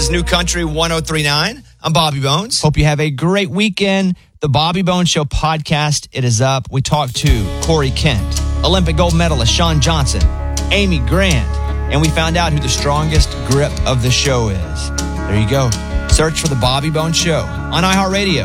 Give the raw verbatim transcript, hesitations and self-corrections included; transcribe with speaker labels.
Speaker 1: is New Country one oh three point nine. I'm Bobby Bones.
Speaker 2: Hope you have a great weekend. The Bobby Bones Show podcast, it is up. We talked to Corey Kent, Olympic gold medalist Shawn Johnson, Amy Grant, and we found out who the strongest grip of the show is. There you go. Search for The Bobby Bones Show on iHeartRadio.